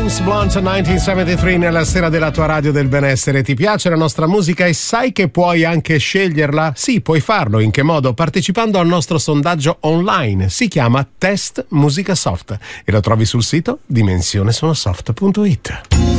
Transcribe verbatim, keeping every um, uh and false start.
James Blunt millenovecentosettantatré nella sera della tua radio del benessere. Ti piace la nostra musica e sai che puoi anche sceglierla? Sì, puoi farlo. In che modo? Partecipando al nostro sondaggio online. Si chiama Test Musica Soft e lo trovi sul sito dimensionesonosoft punto it.